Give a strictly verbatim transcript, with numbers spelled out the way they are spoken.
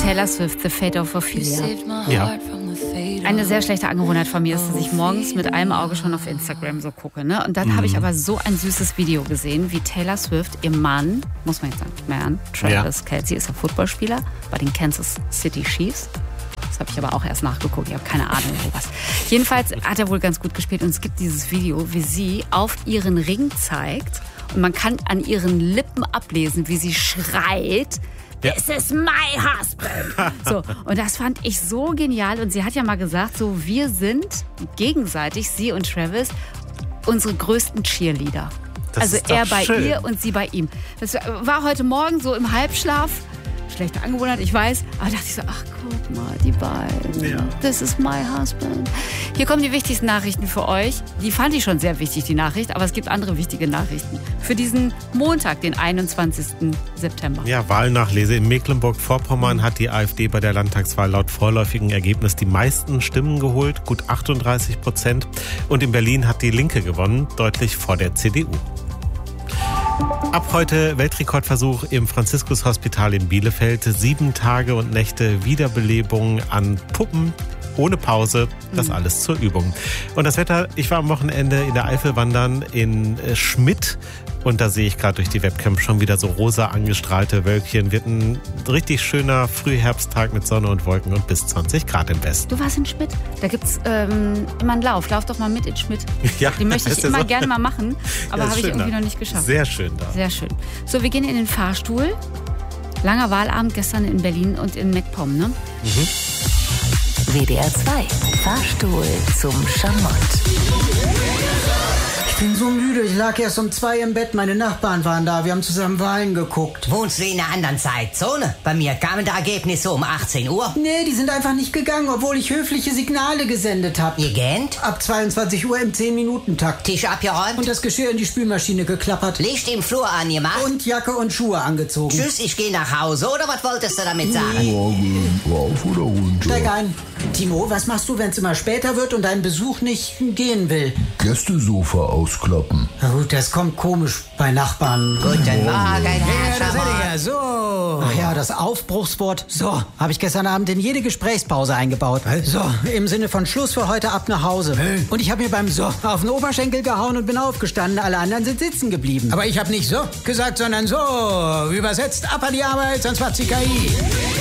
Taylor Swift, The Fate of Ophelia. Ja. Eine sehr schlechte Angewohnheit von mir ist, dass ich morgens mit einem Auge schon auf Instagram so gucke. Ne? Und dann mhm. habe ich aber so ein süßes Video gesehen, wie Taylor Swift, ihr Mann, muss man jetzt sagen, Man, Travis ja. Kelce, ist ja Footballspieler bei den Kansas City Chiefs. Das habe ich aber auch erst nachgeguckt. Ich habe keine Ahnung, wo was. Jedenfalls hat er wohl ganz gut gespielt. Und es gibt dieses Video, wie sie auf ihren Ring zeigt. Und man kann an ihren Lippen ablesen, wie sie schreit: Ja. This is my husband. So, und das fand ich so genial. Und sie hat ja mal gesagt, so, wir sind gegenseitig, sie und Travis, unsere größten Cheerleader. Das also ist doch er bei schön. ihr und sie bei ihm. Das war heute Morgen so im Halbschlaf. Schlechte Angewohnheit, ich weiß. Aber dachte ich so, ach guck mal, die beiden. Ja. This is my husband. Hier kommen die wichtigsten Nachrichten für euch. Die fand ich schon sehr wichtig, die Nachricht. Aber es gibt andere wichtige Nachrichten. Für diesen Montag, den einundzwanzigsten September. Ja, Wahlnachlese. In Mecklenburg-Vorpommern hat die AfD bei der Landtagswahl laut vorläufigen Ergebnis die meisten Stimmen geholt, gut achtunddreißig Prozent. Und in Berlin hat die Linke gewonnen, deutlich vor der C D U. Ab heute Weltrekordversuch im Franziskus-Hospital in Bielefeld. Sieben Tage und Nächte Wiederbelebung an Puppen ohne Pause. Das alles zur Übung. Und das Wetter, ich war am Wochenende in der Eifel wandern in Schmidt. Und da sehe ich gerade durch die Webcam schon wieder so rosa angestrahlte Wölkchen. Wird ein richtig schöner Frühherbsttag mit Sonne und Wolken und bis zwanzig Grad im Westen. Du warst in Schmidt. Da gibt es ähm, immer einen Lauf. Lauf doch mal mit in Schmidt. Ja, die möchte ich ist ja immer so. gerne mal machen. Aber Ja, habe ich schön irgendwie da. noch nicht geschafft. Sehr schön da. Sehr schön. So, wir gehen in den Fahrstuhl. Langer Wahlabend gestern in Berlin und in MacPom, ne? Mhm. W D R zwei. Fahrstuhl zum Schamott. Ich bin so müde, ich lag erst um zwei im Bett, meine Nachbarn waren da, wir haben zusammen Wahlen geguckt. Wohnst du in einer anderen Zeitzone? Bei mir kamen die Ergebnisse um achtzehn Uhr. Nee, die sind einfach nicht gegangen, obwohl ich höfliche Signale gesendet habe. Ihr gähnt? Ab zweiundzwanzig Uhr im zehn Minuten Takt. Tisch abgeräumt? Und das Geschirr in die Spülmaschine geklappert. Licht im Flur angemacht? Und Jacke und Schuhe angezogen. Tschüss, ich gehe nach Hause, oder was wolltest du damit sagen? Morgen, rauf oder runter? Steig ein. Timo, was machst du, wenn es immer später wird und dein Besuch nicht gehen will? Gästesofa ausklappen. Na gut, das kommt komisch bei Nachbarn. Guten Morgen, Herr Ja, da seid ihr Schamott. ja, so. Ach ja, das Aufbruchswort, so, habe ich gestern Abend in jede Gesprächspause eingebaut. So, im Sinne von Schluss für heute ab nach Hause. Und ich habe mir beim So auf den Oberschenkel gehauen und bin aufgestanden. Alle anderen sind sitzen geblieben. Aber ich habe nicht so gesagt, sondern so. Übersetzt, ab an die Arbeit, sonst macht sie K I.